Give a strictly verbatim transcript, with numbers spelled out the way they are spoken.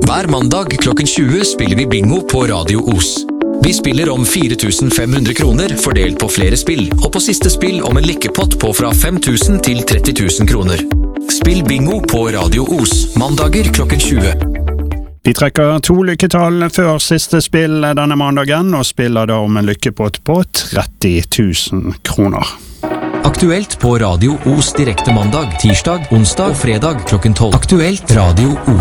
Hver mandag klokken tjue spiller vi bingo på Radio Os. Vi spiller om fire tusen fem hundre kroner fordelt på flere spill, og på siste spill om en lykkepott på fra fem tusen til tretti tusen kroner. Spill bingo på Radio Os, mandager klokken tjue. Vi trekker to lykketall før siste spill denne mandagen, og spiller da om en lykkepott på tretti tusen kroner. Aktuelt på Radio Os direkte mandag, tirsdag, onsdag og fredag klokken tolv. Aktuelt Radio Os.